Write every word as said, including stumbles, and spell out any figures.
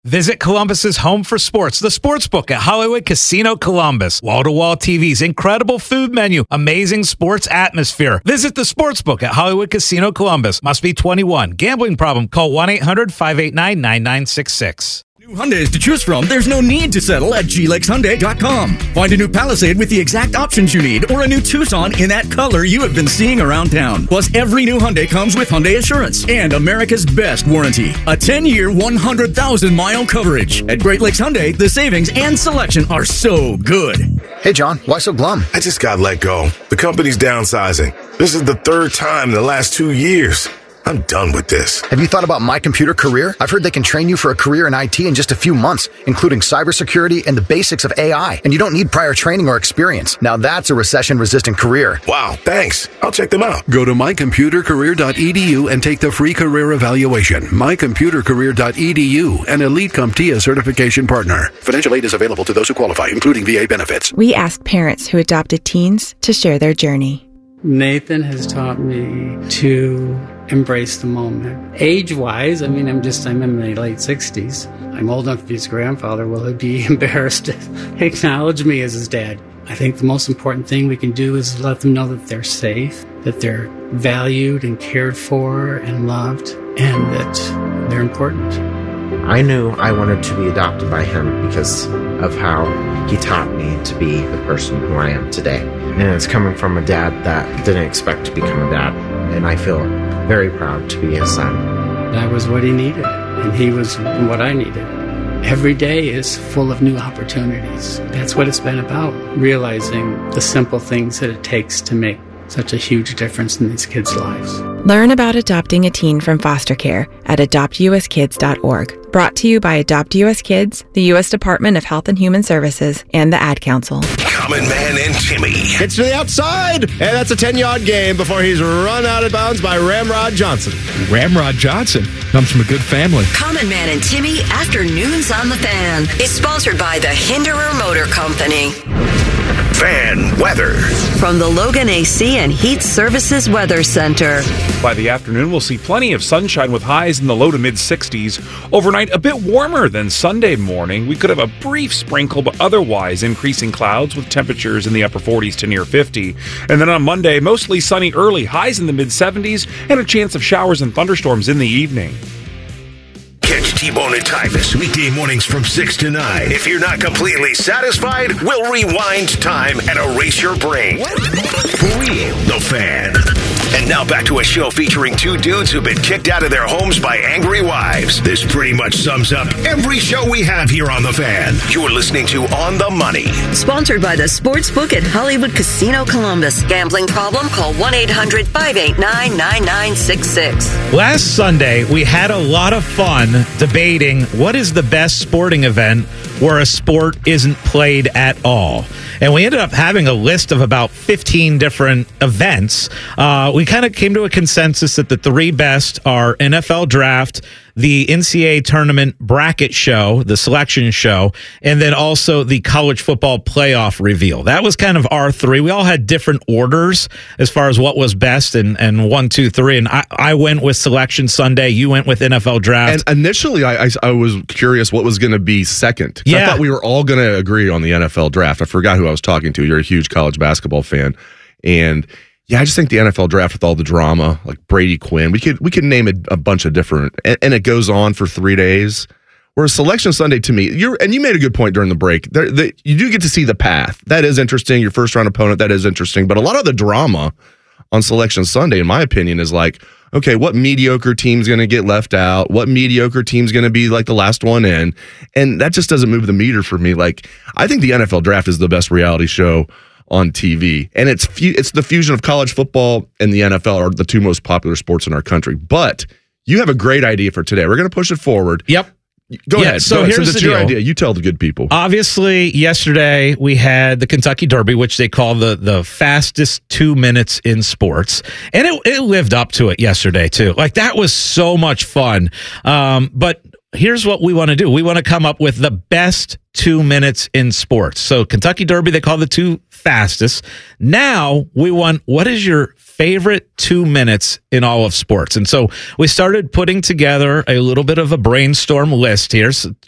Visit Columbus's home for sports, the Sportsbook at Hollywood Casino Columbus. Wall-to-wall T Vs, incredible food menu, amazing sports atmosphere. Visit the Sportsbook at Hollywood Casino Columbus. Must be twenty-one. Gambling problem? Call one eight hundred five eight nine nine nine six six. New Hyundais to choose from, there's no need to settle at G Lex Hyundai dot com. Find a new Palisade with the exact options you need, or a new Tucson in that color you have been seeing around town. Plus, every new Hyundai comes with Hyundai Assurance and America's best warranty. A ten-year, one hundred thousand mile coverage. At Great Lakes Hyundai, the savings and selection are so good. Hey, John, why so glum? I just got let go. The company's downsizing. This is the third time in the last two years. I'm done with this. Have you thought about My Computer Career? I've heard they can train you for a career in I T in just a few months, including cybersecurity and the basics of A I. And you don't need prior training or experience. Now that's a recession-resistant career. Wow, thanks. I'll check them out. Go to my computer career dot e d u and take the free career evaluation. my computer career dot e d u, an Elite CompTIA certification partner. Financial aid is available to those who qualify, including V A benefits. We ask parents who adopted teens to share their journey. Nathan has taught me to embrace the moment. Age-wise, I mean, I'm just, I'm in my late sixties. I'm old enough to be his grandfather. Will he be embarrassed to acknowledge me as his dad? I think the most important thing we can do is let them know that they're safe, that they're valued and cared for and loved, and that they're important. I knew I wanted to be adopted by him because of how he taught me to be the person who I am today. And it's coming from a dad that didn't expect to become a dad. And I feel very proud to be his son. That was what he needed, and he was what I needed. Every day is full of new opportunities. That's what it's been about, realizing the simple things that it takes to make such a huge difference in these kids' lives. Learn about adopting a teen from foster care at adopt u s kids dot org. Brought to you by Adopt U S Kids, the U S Department of Health and Human Services, and the Ad Council. Common Man and Timmy. Gets to the outside, and that's a ten-yard gain before he's run out of bounds by Ramrod Johnson. Ramrod Johnson comes from a good family. Common Man and Timmy, Afternoons on the Fan, is sponsored by the Hinderer Motor Company. Fan weather. From the Logan A C and Heat Services Weather Center. By the afternoon, we'll see plenty of sunshine with highs in the low to mid sixties. Overnight, a bit warmer than Sunday morning. We could have a brief sprinkle, but otherwise increasing clouds with temperatures in the upper forties to near fifty. And then on Monday, mostly sunny early, highs in the mid seventies, and a chance of showers and thunderstorms in the evening. Catch T-Bone and Tyvis weekday mornings from six to nine. If you're not completely satisfied, we'll rewind time and erase your brain. For real, the Fan. And now back to a show featuring two dudes who've been kicked out of their homes by angry wives. This pretty much sums up every show we have here on the Fan. You're listening to On the Money. Sponsored by the Sportsbook at Hollywood Casino Columbus. Gambling problem? Call one eight hundred five eight nine nine nine six six. Last Sunday, we had a lot of fun debating what is the best sporting event where a sport isn't played at all. And we ended up having a list of about fifteen different events. Uh, we kind of came to a consensus that the three best are N F L Draft, the N C double A Tournament Bracket Show, the Selection Show, and then also the College Football Playoff Reveal. That was kind of our three. We all had different orders as far as what was best, and, and one, two, three. And I, I went with Selection Sunday. You went with N F L Draft. And initially, I, I, I was curious what was going to be second. Yeah. I thought we were all going to agree on the N F L Draft. I forgot who I was talking to. You're a huge college basketball fan. And yeah, I just think the N F L Draft with all the drama, like Brady Quinn, we could we could name a, a bunch of different, and, and it goes on for three days. Whereas Selection Sunday, to me, you're and you made a good point during the break. There, the, you do get to see the path. That is interesting. Your first round opponent, that is interesting. But a lot of the drama on Selection Sunday, in my opinion, is like, okay, what mediocre team's going to get left out? What mediocre team's going to be like the last one in? And that just doesn't move the meter for me. Like, I think the N F L Draft is the best reality show on T V, and it's fu- it's the fusion of college football and the N F L are the two most popular sports in our country. But you have a great idea for today. We're going to push it forward. Yep. Go yeah, ahead. So Go ahead. here's Since it's the your deal. idea. You tell the good people. Obviously, yesterday we had the Kentucky Derby, which they call the the fastest two minutes in sports, and it, it lived up to it yesterday too. Like, that was so much fun. Um, but here's what we want to do. We want to come up with the best two minutes in sports. So Kentucky Derby, they call the two fastest. Now we want, what is your favorite two minutes in all of sports? And so we started putting together a little bit of a brainstorm list here. So